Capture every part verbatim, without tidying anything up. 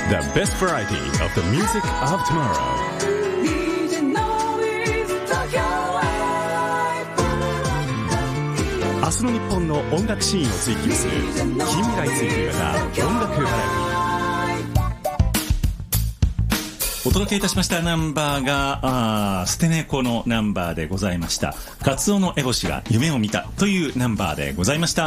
The best variety of the music of tomorrow. 明日の日本の音楽シーンを追求する近未来追求型音楽バラエティ。 お届けいたしましたナンバーがあ捨て猫のナンバーでございました。カツオのエボシが夢を見たというナンバーでございました。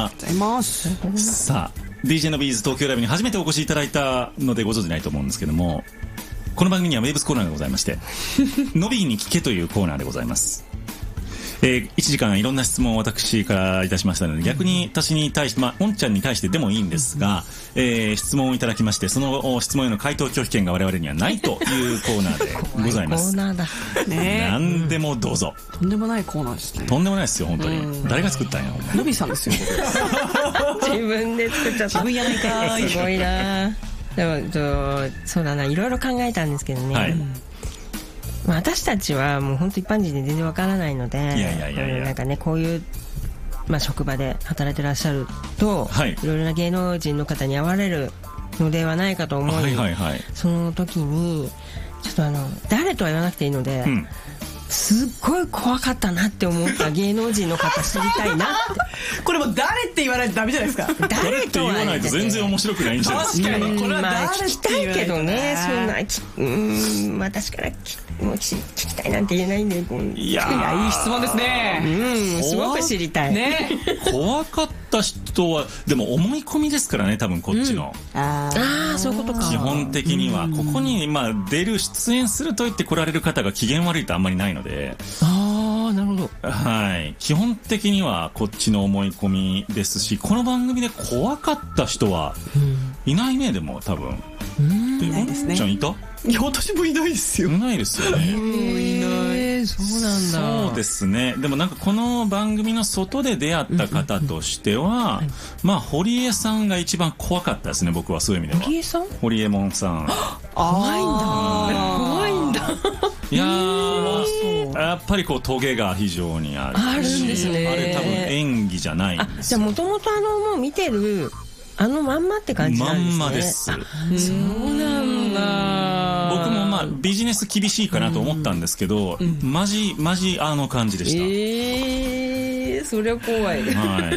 ありがとうございます。 さあ ディージェー のビーズ東京ライブに初めてお越しいただいたのでご存じないと思うんですけども、この番組には名物コーナーがございましてノビーに聞けというコーナーでございます。えー、いちじかんいろんな質問を私からいたしましたので、逆に私に対して、まあ、おんちゃんに対してでもいいんですが、えー、質問をいただきまして、その質問への回答拒否権が我々にはないというコーナーでございます。 コーナーだ、 ね、 何でもどうぞ。 とんでもないコーナーですね。 とんでもないですよ本当に。誰が作ったんや。 のびさんですよ自分で作っちゃった。 自分やないかーい。 すごいな。でもそうだな、いろいろ考えたんですけどね、はい、まあ、私たちはもう本当一般人で全然わからないので、いやいやいやいや、なんかね、こういう、まあ、職場で働いてらっしゃると、はい、いろいろな芸能人の方に会われるのではないかと思い、はいはいはい、その時にちょっとあの誰とは言わなくていいので、うん、すっごい怖かったなって思った芸能人の方知りたいなってこれも誰って言わないとダメじゃないですか。 誰って言わないと全然面白くないんじゃないですか。 確かにこれはまあ誰聞きたいけどね、そんなうん私からもう聞きたいなんて言えないんで、いやーいい質問ですね。 うんすごく知りたいね。 怖かった人はでも思い込みですからね、多分こっちの、 うん、ああそういうことか。 基本的にはここにまあ出る出演すると言って来られる方が機嫌悪いとあんまりないので、 ああなるほど、 はい、基本的にはこっちの思い込みですし、この番組で怖かった人はいないね。でも多分いないですね。 ちゃんいた？ いや私もいないですよ。 いないですよね。 いない。 そうなんだ。 そうですね。でもなんかこの番組の外で出会った方としては、うんうんうん、まあ堀江さんが一番怖かったですね、僕は。そういう意味では堀江さん、 堀江門さん怖いんだ。怖いんだ。 いやーやっぱりこうトゲが非常にあるし、 あるんですね。 あれ多分演技じゃないんです。 じゃあもともとあのもう見てるあのまんまって感じなんですね。 まんまです。 そうなんだ。 僕もまあビジネス厳しいかなと思ったんですけど、うん、マジマジあの感じでした。 えー、それは怖い。 はい。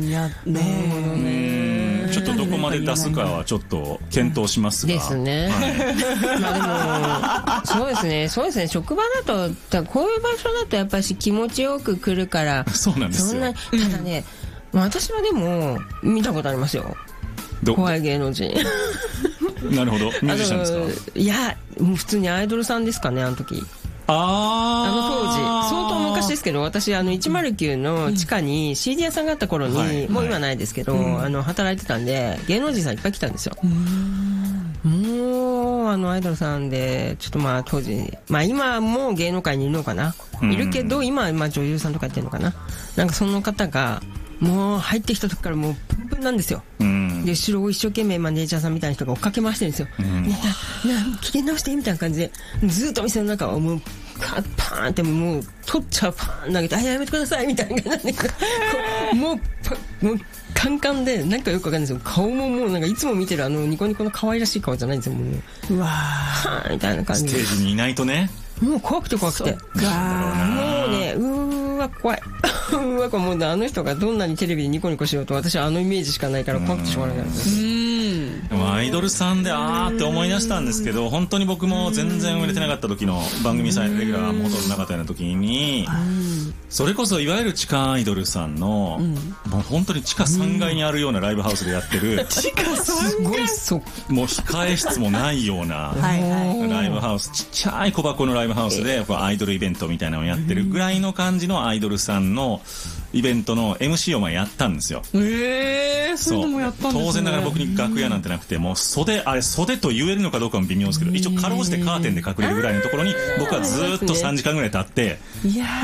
いやね、 ちょっとどこまで出すかはちょっと検討しますが。 ですね。はい、まあでもそうですね、そうですね。職場だとこういう場所だとやっぱり気持ちよく来るから。 そうなんですよ。 そんなただね。うん、私はでも見たことありますよ、怖い芸能人。 なるほど。ミュージシャンですか？ いやもう普通にアイドルさんですかね、あの時。 ああの当時相当昔ですけど、私あのいちまるきゅうの地下に シーディー 屋さんがあった頃に、うん、もう今ないですけど、はい、あの働いてたんで芸能人さんいっぱい来たんですよ。うもうあのアイドルさんでちょっとまあ当時、まあ今もう芸能界にいるのかな、いるけど今はまあ女優さんとかやってるのかな、なんかその方がもう入ってきた時からもうプンプンなんですよ、うん、で後ろを一生懸命マネージャーさんみたいな人が追っかけ回してるんですよ、うん、ね、なな機嫌直してみたいな感じでずっと店の中をもうパーンってもう取っちゃうパーン投げて、あやめてくださいみたいな感じでもうパもうカンカンでなんかよくわかんないですよ、顔ももうなんかいつも見てるあのニコニコの可愛らしい顔じゃないんですよ、もううわーみたいな感じでステージにいないとね、 もう怖くて怖くて、もうね、うーわ怖い、うーわもうあの人がどんなにテレビでニコニコしようと私はあのイメージしかないから怖くてしょうがない。 でもアイドルさんであーって思い出したんですけど、本当に僕も全然売れてなかった時の番組さえレギュラーもほとんどなかったような時に、それこそいわゆる地下アイドルさんの、うん、もう本当に地下さんがいにあるようなライブハウスでやってる地下さんがいすごい、 もう控え室もないようなライブハウス、ちっちゃい小箱のライブハウスでアイドルイベントみたいなのをやってるぐらいの感じのアイドルさんのイベントの エムシー をまあやったんですよ。 えー、そういうのもやったんですね。 当然ながら僕に楽屋なんてなくて、もう袖、あれ袖と言えるのかどうかも微妙ですけど、一応かろうじてカーテンで隠れるぐらいのところに僕はずっとさんじかんぐらい経って、いや